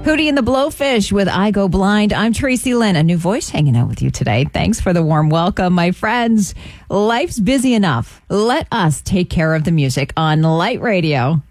Hootie and the Blowfish with I Go Blind. I'm Tracy Lynn, a new voice hanging out with you today. Thanks for the warm welcome, my friends. Life's busy enough. Let us take care of the music on Light Radio.